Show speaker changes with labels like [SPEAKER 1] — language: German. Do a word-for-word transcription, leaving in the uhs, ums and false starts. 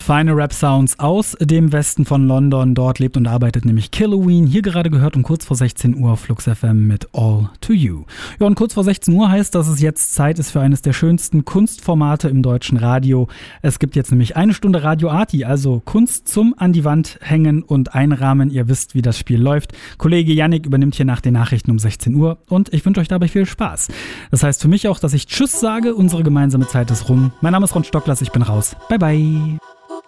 [SPEAKER 1] Feine Rap-Sounds aus dem Westen von London. Dort lebt und arbeitet nämlich Killoween. Hier gerade gehört um kurz vor sechzehn Uhr auf Flux F M mit All to You. Ja, und kurz vor sechzehn Uhr heißt, dass es jetzt Zeit ist für eines der schönsten Kunstformate im deutschen Radio. Es gibt jetzt nämlich eine Stunde Radio Arti, also Kunst zum an die Wand hängen und einrahmen. Ihr wisst, wie das Spiel läuft. Kollege Yannick übernimmt hier nach den Nachrichten um sechzehn Uhr und ich wünsche euch dabei viel Spaß. Das heißt für mich auch, dass ich Tschüss sage. Unsere gemeinsame Zeit ist rum. Mein Name ist Ron Stocklers, ich bin raus. Bye bye.